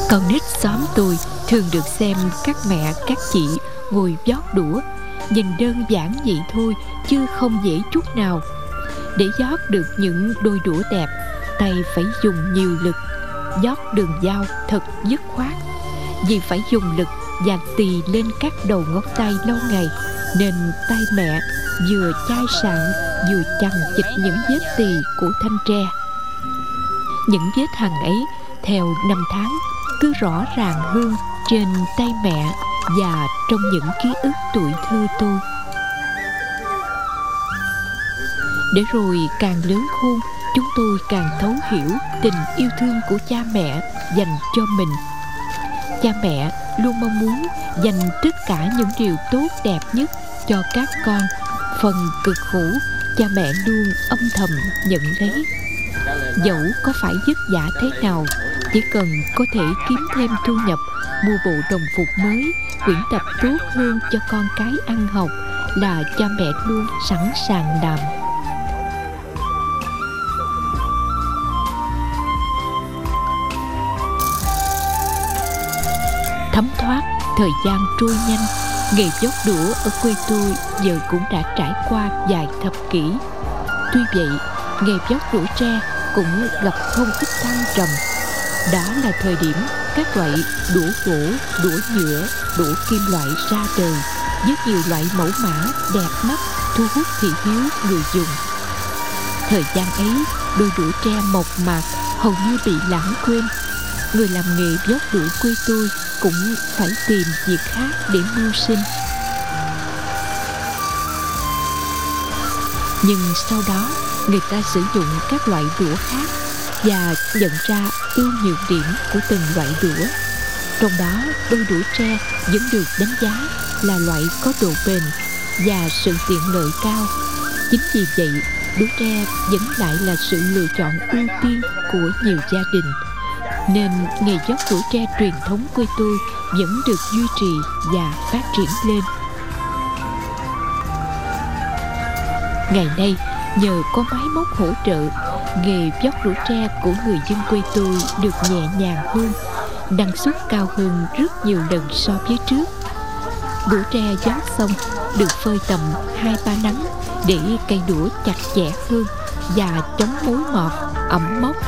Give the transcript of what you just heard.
Con nít xóm tôi thường được xem các mẹ các chị ngồi vót đũa. Nhìn đơn giản vậy thôi chứ không dễ chút nào. Để vót được những đôi đũa đẹp, tay phải dùng nhiều lực. Vót đường dao thật dứt khoát, vì phải dùng lực và tì lên các đầu ngón tay lâu ngày, nên tay mẹ vừa chai sạn vừa chằng chịt những vết tì của thanh tre. Những vết hằn ấy theo năm tháng cứ rõ ràng hơn trên tay mẹ và trong những ký ức tuổi thơ tôi. Để rồi càng lớn khôn, chúng tôi càng thấu hiểu tình yêu thương của cha mẹ dành cho mình. Cha mẹ luôn mong muốn dành tất cả những điều tốt đẹp nhất cho các con. Phần cực khổ, cha mẹ luôn âm thầm nhận lấy. Dẫu có phải vất vả thế nào, chỉ cần có thể kiếm thêm thu nhập, mua bộ đồng phục mới, quyển tập tốt hơn cho con cái ăn học là cha mẹ luôn sẵn sàng làm. Thấm thoát, thời gian trôi nhanh. Nghề vót đũa ở quê tôi giờ cũng đã trải qua vài thập kỷ. Tuy vậy, nghề vót đũa tre cũng gặp không ít thăng trầm. Đó là thời điểm các loại đũa gỗ, đũa nhựa, đũa kim loại ra đời với nhiều loại mẫu mã đẹp mắt, thu hút thị hiếu người dùng. Thời gian ấy, đôi đũa tre mộc mạc hầu như bị lãng quên. Người làm nghề vót đũa quê tôi cũng phải tìm việc khác để mưu sinh. Nhưng sau đó, người ta sử dụng các loại đũa khác và nhận ra ưu nhược điểm của từng loại đũa. Trong đó, đôi đũa tre vẫn được đánh giá là loại có độ bền và sự tiện lợi cao. Chính vì vậy, đũa tre vẫn lại là sự lựa chọn ưu tiên của nhiều gia đình. Nên nghề vót đũa tre truyền thống quê tôi vẫn được duy trì và phát triển lên. Ngày nay, nhờ có máy móc hỗ trợ, nghề vót đũa tre của người dân quê tôi được nhẹ nhàng hơn, năng suất cao hơn rất nhiều lần so với trước. Đũa tre vót xong được phơi tầm 2-3 nắng để cây đũa chặt chẽ hơn và chống mối mọt, ẩm mốc.